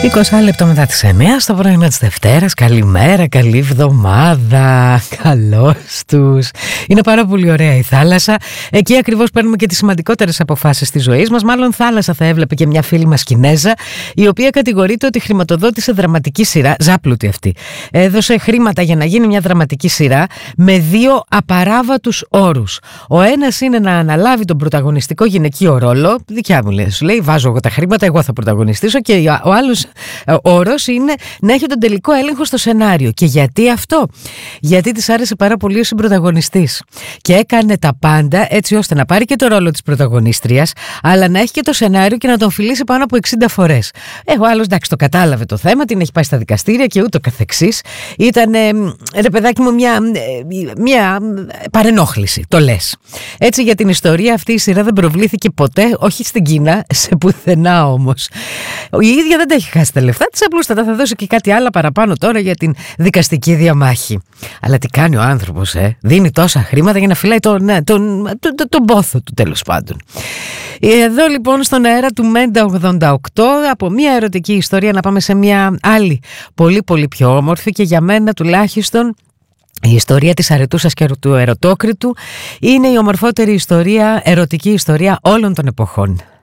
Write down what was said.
20 λεπτό μετά τις 9 στο πρωινό της Δευτέρας. Καλημέρα, καλή εβδομάδα. Καλώς τους. Είναι πάρα πολύ ωραία η θάλασσα. Εκεί ακριβώς παίρνουμε και τις σημαντικότερες αποφάσεις της ζωής μας. Μάλλον θάλασσα θα έβλεπε και μια φίλη μας Κινέζα, η οποία κατηγορείται ότι χρηματοδότησε δραματική σειρά. Ζάπλουτη αυτή. Έδωσε χρήματα για να γίνει μια δραματική σειρά με δύο απαράβατους όρους. Ο ένας είναι να αναλάβει τον πρωταγωνιστικό γυναικείο ρόλο. Δικιά μου λέει, σου λέει, βάζω εγώ τα χρήματα, εγώ θα πρωταγωνιστήσω. Και ο άλλος όρος είναι να έχει τον τελικό έλεγχο στο σενάριο. Και γιατί αυτό? Γιατί της άρεσε πάρα πολύ ο συμπρωταγωνιστής και έκανε τα πάντα έτσι ώστε να πάρει και το ρόλο της πρωταγωνίστριας, αλλά να έχει και το σενάριο και να τον φιλήσει πάνω από 60 φορές. Ο άλλος, εντάξει, το κατάλαβε το θέμα, την έχει πάει στα δικαστήρια και ούτω καθεξής. Ήταν, ρε παιδάκι μου, μια παρενόχληση, το λες. Έτσι, για την ιστορία αυτή η σειρά δεν προβλήθηκε ποτέ, όχι στην Κίνα, σε πουθενά όμως. Η ίδια δεν τα έχει χάσει τα λεφτά της, απλούστατα θα δώσει και κάτι άλλο παραπάνω τώρα για την δικαστική διαμάχη. Αλλά τι κάνει ο άνθρωπος, δίνει τόσα χρήματα για να φυλάει τον πόθο του, τέλος πάντων. Εδώ λοιπόν στον αέρα του Μέντα 88, από μια ερωτική ιστορία να πάμε σε μια άλλη πολύ πολύ πιο όμορφη, και για μένα τουλάχιστον η ιστορία της Αρετούσας και του Ερωτόκριτου είναι η ομορφότερη ιστορία, ερωτική ιστορία όλων των εποχών.